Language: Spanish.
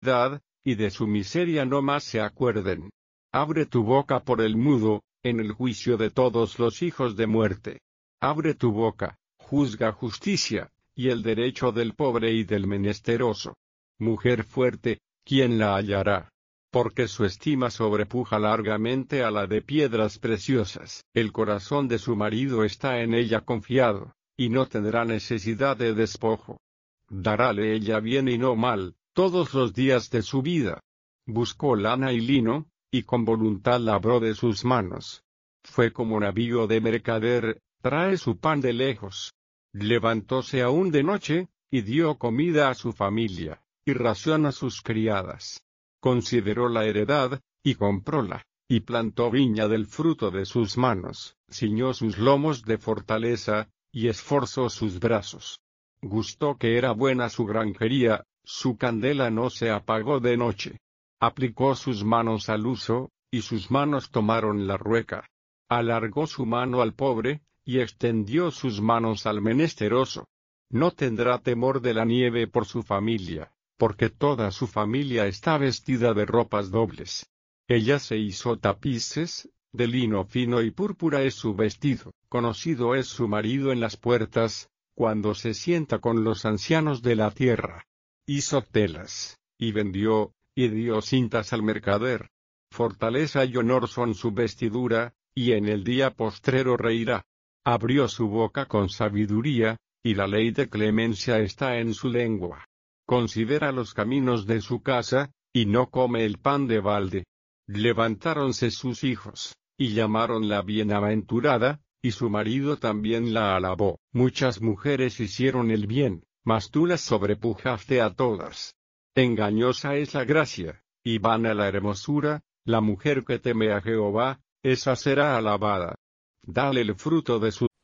y de su miseria no más se acuerden. Abre tu boca por el mudo, en el juicio de todos los hijos de muerte. Abre tu boca, juzga justicia, y el derecho del pobre y del menesteroso. Mujer fuerte, ¿quién la hallará? Porque su estima sobrepuja largamente a la de piedras preciosas. El corazón de su marido está en ella confiado, y no tendrá necesidad de despojo. Darále ella bien y no mal, todos los días de su vida. Buscó lana y lino, y con voluntad labró de sus manos. Fue como navío de mercader, trae su pan de lejos. Levantóse aún de noche, y dio comida a su familia, y ración a sus criadas. Consideró la heredad, y compróla, y plantó viña del fruto de sus manos, ciñó sus lomos de fortaleza, y esforzó sus brazos. Gustó que era buena su granjería, su candela no se apagó de noche. Aplicó sus manos al uso, y sus manos tomaron la rueca. Alargó su mano al pobre, y extendió sus manos al menesteroso. No tendrá temor de la nieve por su familia, porque toda su familia está vestida de ropas dobles. Ella se hizo tapices, de lino fino y púrpura es su vestido, conocido es su marido en las puertas, cuando se sienta con los ancianos de la tierra. Hizo telas, y vendió, y dio cintas al mercader. Fortaleza y honor son su vestidura, y en el día postrero reirá. Abrió su boca con sabiduría, y la ley de clemencia está en su lengua. Considera los caminos de su casa, y no come el pan de balde. Levantáronse sus hijos, y llamaronla bienaventurada, y su marido también la alabó. Muchas mujeres hicieron el bien, mas tú las sobrepujaste a todas. Engañosa es la gracia, y vana la hermosura, la mujer que teme a Jehová, esa será alabada. Dale el fruto de sus